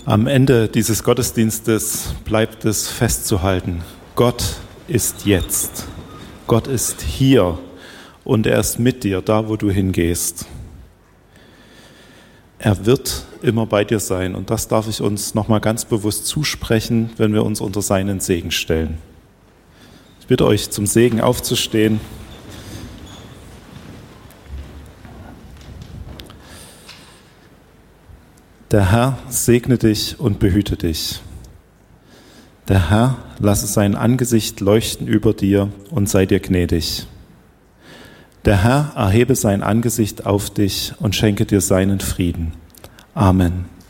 Am Ende dieses Gottesdienstes bleibt es festzuhalten: Gott ist jetzt. Gott ist hier und er ist mit dir, da wo du hingehst. Er wird immer bei dir sein und das darf ich uns nochmal ganz bewusst zusprechen, wenn wir uns unter seinen Segen stellen. Ich bitte euch, zum Segen aufzustehen. Der Herr segne dich und behüte dich. Der Herr lasse sein Angesicht leuchten über dir und sei dir gnädig. Der Herr erhebe sein Angesicht auf dich und schenke dir seinen Frieden. Amen.